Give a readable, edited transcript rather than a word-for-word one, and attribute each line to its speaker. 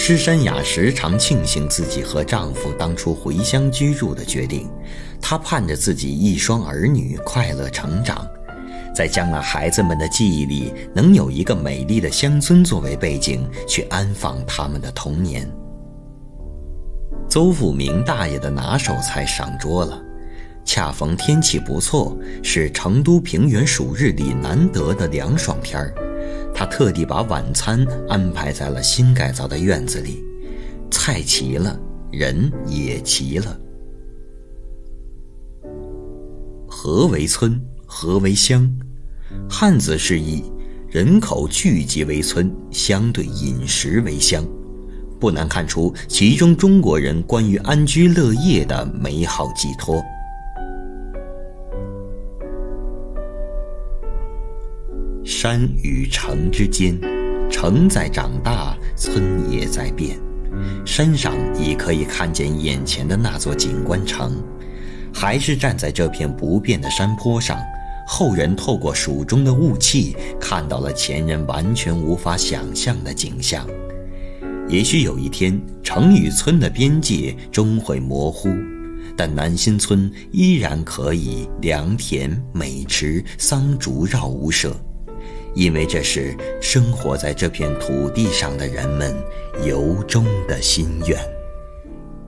Speaker 1: 施珊雅时常庆幸自己和丈夫当初回乡居住的决定，她盼着自己一双儿女快乐成长，在将来孩子们的记忆里能有一个美丽的乡村作为背景，去安放他们的童年。邹富明大爷的拿手菜上桌了，恰逢天气不错，是成都平原暑日里难得的凉爽天儿。他特地把晚餐安排在了新改造的院子里，菜齐了，人也齐了。何为村，何为乡？汉字释义，人口聚集为村，相对饮食为乡。不难看出其中中国人关于安居乐业的美好寄托。山与城之间，城在长大，村也在变。山上已可以看见眼前的那座景观城，还是站在这片不变的山坡上，后人透过蜀中的雾气，看到了前人完全无法想象的景象。也许有一天，城与村的边界终会模糊，但南新村依然可以良田、美池、桑竹绕屋舍，因为这是生活在这片土地上的人们由衷的心愿。